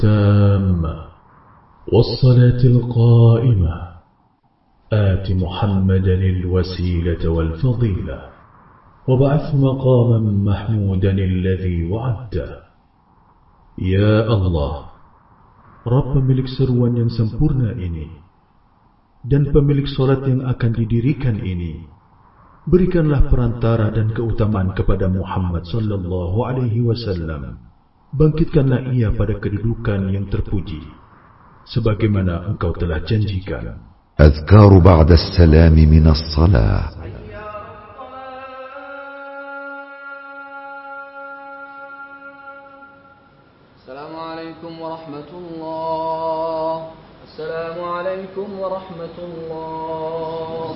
التامة والصلاة القائمة آت محمدا الوسيلة والفضيلة وابعثه مقاما محمودا الذي وعده. Ya Allah, Rabb pemilik seruan yang sempurna ini dan pemilik solat yang akan didirikan ini, berikanlah perantara dan keutamaan kepada Muhammad sallallahu alaihi wasallam. Bangkitkanlah ia pada kedudukan yang terpuji sebagaimana engkau telah janjikan. أذكار بعد السلام من الصلاة. السلام عليكم ورحمة الله. السلام عليكم ورحمة الله.